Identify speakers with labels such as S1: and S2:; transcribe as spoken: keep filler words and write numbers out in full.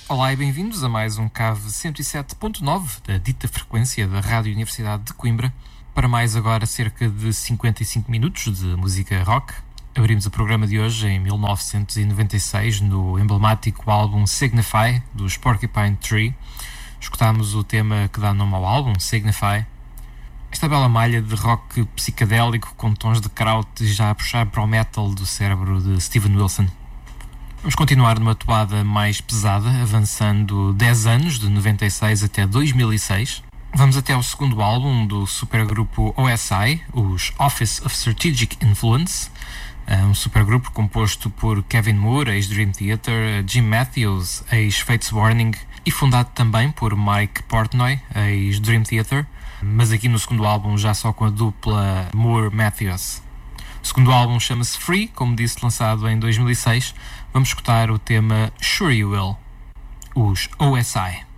S1: Olá e bem-vindos a mais um Cave cento e sete ponto nove da dita frequência da Rádio Universidade de Coimbra. Para mais agora cerca de cinquenta e cinco minutos de música rock. Abrimos o programa de hoje em mil novecentos e noventa e seis no emblemático álbum Signify, dos Porcupine Tree. Escutámos o tema que dá nome ao álbum, Signify. Esta bela malha de rock psicadélico com tons de kraut já a puxar para o metal do cérebro de Steven Wilson. Vamos continuar numa toada mais pesada, avançando dez anos, de noventa e seis até dois mil e seis. Vamos até ao segundo álbum do supergrupo O S I, os Office of Strategic Influence, um supergrupo composto por Kevin Moore, ex-Dream Theater, Jim Matthews, ex-Fates Warning, e fundado também por Mike Portnoy, ex-Dream Theater, mas aqui no segundo álbum já só com a dupla Moore-Matthews. O segundo álbum chama-se Free, como disse, lançado em dois mil e seis. Vamos escutar o tema Sure You Will, os O S I.